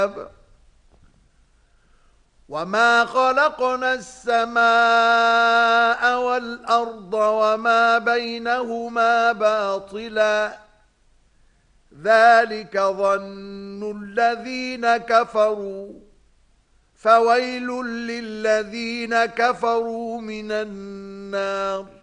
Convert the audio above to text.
وما خلقنا السماء والأرض وما بينهما باطلا ذلك ظن الذين كفروا فويل للذين كفروا من النار